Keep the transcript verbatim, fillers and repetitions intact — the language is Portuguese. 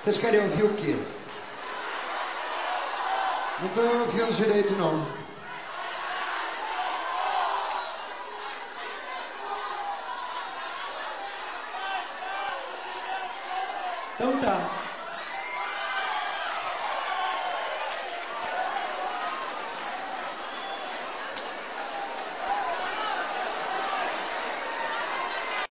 Vocês querem ouvir o quê? Não estou ouvindo direito, não. Então tá.